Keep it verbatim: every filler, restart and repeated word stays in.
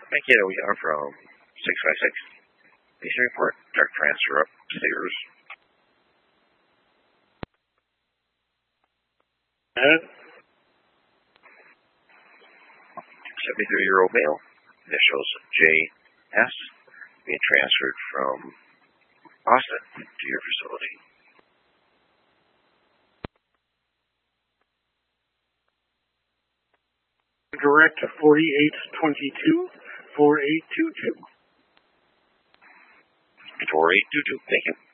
Thank you. We are from six five six. Station report. Direct transfer upstairs. And seventy-three-year-old male. Initials J S. Being transferred from Austin to your facility. Direct to forty-eight twenty-two, forty-eight twenty-two. forty-eight twenty-two. Thank you.